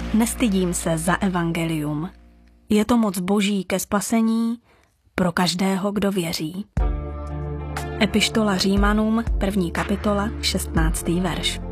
Nestydím se za evangelium. Je to moc Boží ke spasení pro každého, kdo věří. Epištola Římanům, 1. kapitola, 16. verš.